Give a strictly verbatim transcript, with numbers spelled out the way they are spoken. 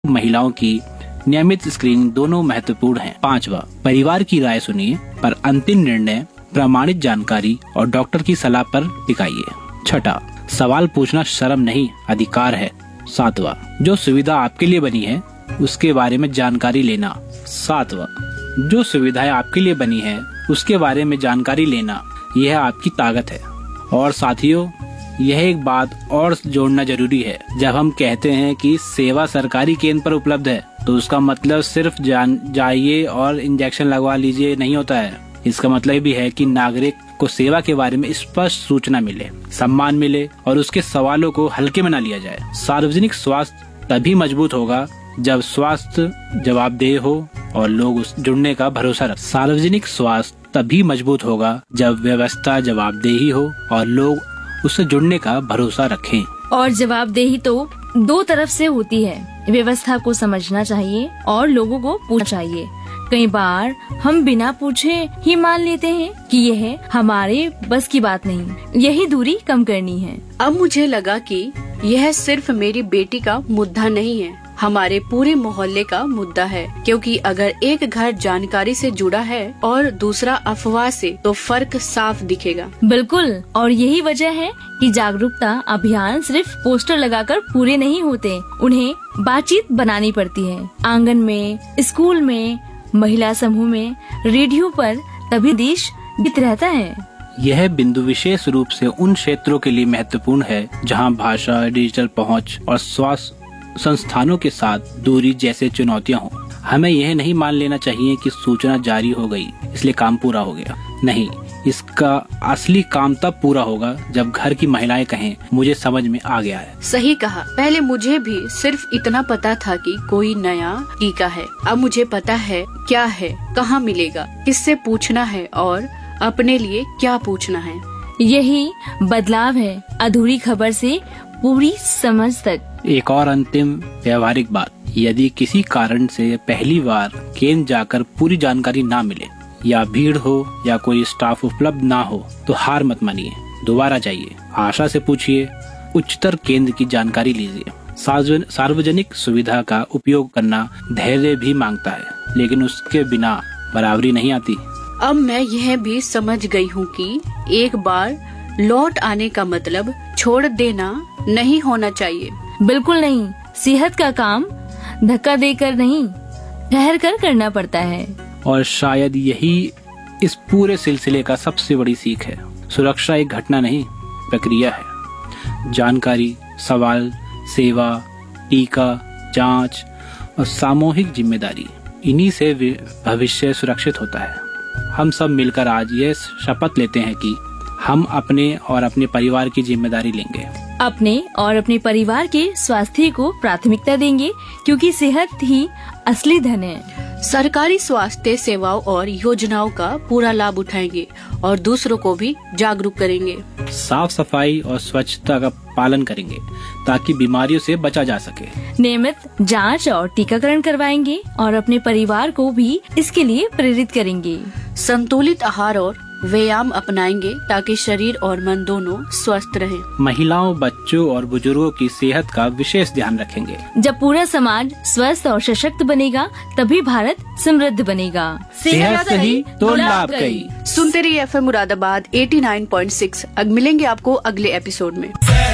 महिलाओं की नियमित स्क्रीनिंग दोनों महत्वपूर्ण हैं। पांचवा, परिवार की राय सुनिए पर अंतिम निर्णय प्रमाणित जानकारी और डॉक्टर की सलाह पर टिकाइए। छठा, सवाल पूछना शर्म नहीं अधिकार है। सातवां, जो सुविधा आपके लिए बनी है उसके बारे में जानकारी लेना। सातवां, जो सुविधाएं आपके लिए बनी है उसके बारे में जानकारी लेना, यह आपकी ताकत है। और साथियों, यह एक बात और जोड़ना जरूरी है, जब हम कहते हैं कि सेवा सरकारी केंद्र पर उपलब्ध है तो उसका मतलब सिर्फ जान जाइए और इंजेक्शन लगवा लीजिए नहीं होता है। इसका मतलब भी है कि नागरिक को सेवा के बारे में स्पष्ट सूचना मिले, सम्मान मिले और उसके सवालों को हल्के में न लिया जाए। सार्वजनिक स्वास्थ्य तभी मजबूत होगा जब स्वास्थ्य जवाबदेह हो और लोग उस जुड़ने का भरोसा रखें। सार्वजनिक स्वास्थ्य तभी मजबूत होगा जब व्यवस्था जवाबदेही हो और लोग उससे जुड़ने का भरोसा रखें। और जवाबदेही तो दो तरफ से होती है। व्यवस्था को समझना चाहिए और लोगों को पूछना चाहिए। कई बार हम बिना पूछे ही मान लेते हैं कि यह हमारे बस की बात नहीं, यही दूरी कम करनी है। अब मुझे लगा कि यह सिर्फ मेरी बेटी का मुद्दा नहीं है, हमारे पूरे मोहल्ले का मुद्दा है। क्योंकि अगर एक घर जानकारी से जुड़ा है और दूसरा अफवाह से, तो फर्क साफ दिखेगा। बिल्कुल, और यही वजह है कि जागरूकता अभियान सिर्फ पोस्टर लगाकर पूरे नहीं होते, उन्हें बातचीत बनानी पड़ती है। आंगन में, स्कूल में, महिला समूह में, रेडियो पर, तभी देश जीत रहता है। यह बिंदु विशेष रूप से उन क्षेत्रों के लिए महत्वपूर्ण है जहां भाषा, डिजिटल पहुंच और स्वास्थ्य संस्थानों के साथ दूरी जैसे चुनौतियां हों। हमें यह नहीं मान लेना चाहिए कि सूचना जारी हो गई इसलिए काम पूरा हो गया। नहीं, इसका असली काम तब पूरा होगा जब घर की महिलाएं कहें, मुझे समझ में आ गया है। सही कहा। पहले मुझे भी सिर्फ इतना पता था कि कोई नया टीका है। अब मुझे पता है क्या है, कहाँ मिलेगा, किससे पूछना है और अपने लिए क्या पूछना है। यही बदलाव है, अधूरी खबर से पूरी समझ तक। एक और अंतिम व्यवहारिक बात, यदि किसी कारण से पहली बार केंद्र जाकर पूरी जानकारी ना मिले या भीड़ हो या कोई स्टाफ उपलब्ध ना हो तो हार मत मानिए, दोबारा जाइए, आशा से पूछिए, उच्चतर केंद्र की जानकारी लीजिए। सार्वजनिक सुविधा का उपयोग करना धैर्य भी मांगता है, लेकिन उसके बिना बराबरी नहीं आती। अब मैं यह भी समझ गई हूँ कि एक बार लौट आने का मतलब छोड़ देना नहीं होना चाहिए। बिल्कुल नहीं, सेहत का काम धक्का देकर नहीं, ठहर कर करना पड़ता है। और शायद यही इस पूरे सिलसिले का सबसे बड़ी सीख है। सुरक्षा एक घटना नहीं, प्रक्रिया है। जानकारी, सवाल, सेवा, टीका, जांच और सामूहिक जिम्मेदारी, इन्हीं से भविष्य सुरक्षित होता है। हम सब मिलकर आज ये शपथ लेते हैं कि हम अपने और अपने परिवार की जिम्मेदारी लेंगे, अपने और अपने परिवार के स्वास्थ्य को प्राथमिकता देंगे, क्योंकि सेहत ही असली धन है। सरकारी स्वास्थ्य सेवाओं और योजनाओं का पूरा लाभ उठाएंगे और दूसरों को भी जागरूक करेंगे। साफ सफाई और स्वच्छता का पालन करेंगे ताकि बीमारियों से बचा जा सके। नियमित जांच और टीकाकरण करवाएंगे और अपने परिवार को भी इसके लिए प्रेरित करेंगे। संतुलित आहार और व्यायाम अपनाएंगे ताकि शरीर और मन दोनों स्वस्थ रहे। महिलाओं, बच्चों और बुजुर्गों की सेहत का विशेष ध्यान रखेंगे। जब पूरा समाज स्वस्थ और सशक्त बनेगा तभी भारत समृद्ध बनेगा। सेहत सही तो लाभ कई। सुनते रहिए F M Moradabad eighty nine point six. अब मिलेंगे आपको अगले एपिसोड में।